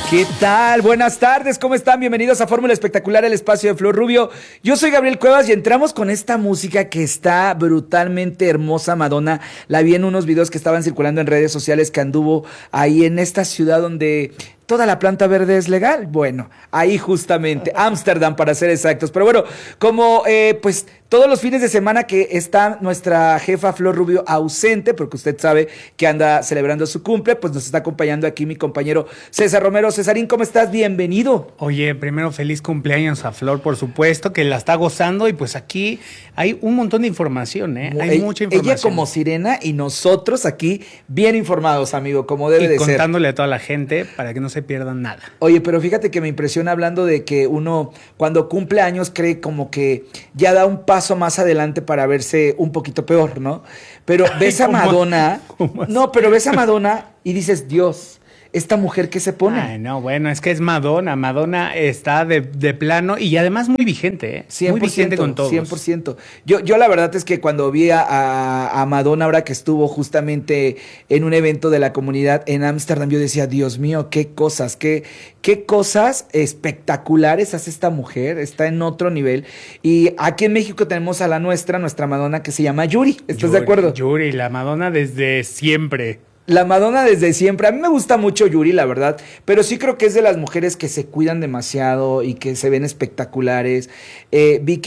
¿Qué tal? Buenas tardes, ¿cómo están? Bienvenidos a Fórmula Espectacular, el espacio de Flor Rubio. Yo soy Gabriel Cuevas y entramos con esta música que está brutalmente hermosa, Madonna. La vi en unos videos que estaban circulando en redes sociales que anduvo ahí en esta ciudad donde toda la planta verde es legal. Bueno, ahí justamente, Ámsterdam para ser exactos. Pero bueno, como pues todos los fines de semana que está nuestra jefa Flor Rubio ausente, porque usted sabe que anda celebrando su cumple, pues nos está acompañando aquí mi compañero César Romero. Cesarín, ¿cómo estás? Bienvenido. Oye, primero feliz cumpleaños a Flor, por supuesto, que la está gozando y pues aquí hay un montón de información, ¿eh? Hay mucha información. Ella como sirena y nosotros aquí bien informados, amigo, como debe de ser. Y contándole a toda la gente para que no se pierdan nada. Oye, pero fíjate que me impresiona hablando de que uno cuando cumple años cree como que ya da un paso más adelante para verse un poquito peor, ¿no? Pero ves a Madonna, no, pero ves a Madonna y dices, Dios, esta mujer que se pone. Ay, no, bueno, es que es Madonna. Madonna está de plano y además muy vigente, ¿eh? 100%, muy vigente con todos. 100%. Yo la verdad es que cuando vi a Madonna ahora que estuvo justamente en un evento de la comunidad en Ámsterdam, yo decía, Dios mío, qué cosas espectaculares hace esta mujer, está en otro nivel. Y aquí en México tenemos a nuestra Madonna que se llama Yuri. ¿Estás de acuerdo? Yuri, la Madonna desde siempre. La Madonna desde siempre. A mí me gusta mucho Yuri, la verdad, pero sí creo que es de las mujeres que se cuidan demasiado y que se ven espectaculares. Vi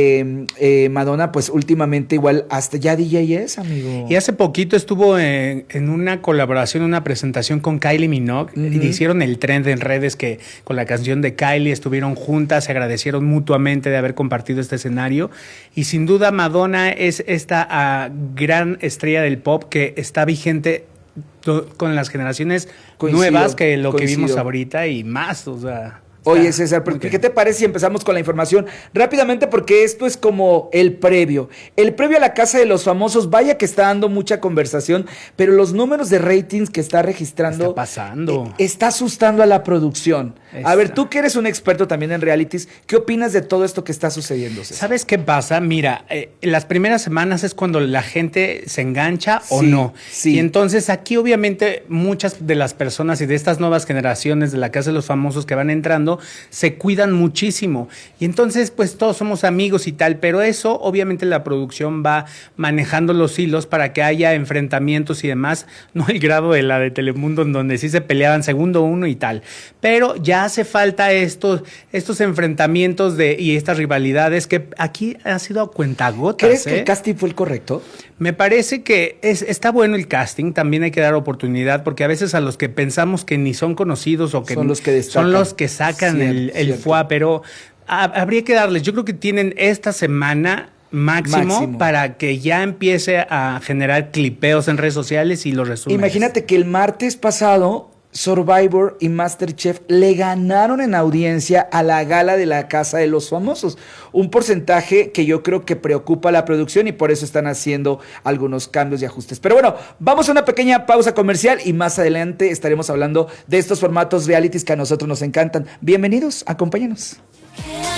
que Madonna, pues últimamente igual hasta ya DJ es, amigo. Y hace poquito estuvo en una colaboración, una presentación con Kylie Minogue. Y hicieron el trend en redes que con la canción de Kylie estuvieron juntas, se agradecieron mutuamente de haber compartido este escenario. Y sin duda Madonna es esta gran estrella del pop que está vigente con las generaciones nuevas que lo que vimos ahorita y más, o sea. Oye, César, ¿qué te parece si empezamos con la información? Rápidamente, porque esto es como el previo. El previo a la Casa de los Famosos, vaya que está dando mucha conversación, pero los números de ratings que está registrando... Está pasando. Está asustando a la producción. A ver, tú que eres un experto también en realities, ¿qué opinas de todo esto que está sucediendo, César? ¿Sabes qué pasa? Mira, las primeras semanas es cuando la gente se engancha o no. Sí. Y entonces aquí obviamente muchas de las personas y de estas nuevas generaciones de la Casa de los Famosos que van entrando se cuidan muchísimo y entonces pues todos somos amigos y tal, pero eso obviamente la producción va manejando los hilos para que haya enfrentamientos y demás, no el grado de la de Telemundo en donde sí se peleaban segundo uno y tal, pero ya hace falta estos enfrentamientos y estas rivalidades que aquí ha sido a cuentagotas. ¿Crees que el casting fue el correcto? Me parece que está bueno el casting, también hay que dar oportunidad, porque a veces a los que pensamos que ni son conocidos o que son los que destacan, son los que sacan el foie, pero habría que darles, yo creo que tienen esta semana máximo para que ya empiece a generar clipeos en redes sociales y los resúmenes. Imagínate que el martes pasado Survivor y MasterChef le ganaron en audiencia a la gala de la Casa de los Famosos. Un porcentaje que yo creo que preocupa a la producción y por eso están haciendo algunos cambios y ajustes. Pero bueno, vamos a una pequeña pausa comercial y más adelante estaremos hablando de estos formatos realities que a nosotros nos encantan. Bienvenidos, acompáñenos.